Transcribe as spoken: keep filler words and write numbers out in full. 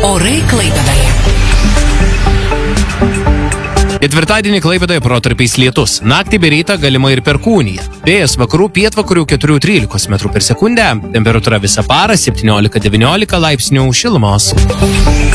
Orai Klaipėdoje. Ketvirtadienį Klaipėdoje protarpiais lietus. Naktį bei rytą galima ir perkūnija. Vėjas vakarų pietvakarių keturi trylika metrų per sekundę. Temperatūra visą parą septyniolika devyniolika laipsnių šilumos.